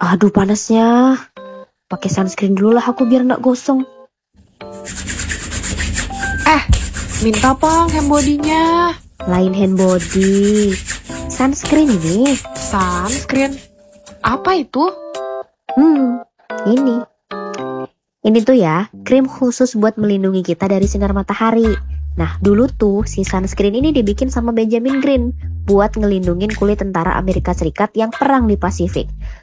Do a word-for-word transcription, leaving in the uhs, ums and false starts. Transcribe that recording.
Aduh panasnya. Pakai sunscreen dulu lah aku biar nggak gosong. Eh, minta pong hand body-nya. Lain hand body. Sunscreen ini. Sunscreen? Apa itu? Hmm, ini. Ini tuh ya, krim khusus buat melindungi kita dari sinar matahari. Nah, dulu tuh si sunscreen ini dibikin sama Benjamin Green buat ngelindungin kulit tentara Amerika Serikat yang perang di Pasifik.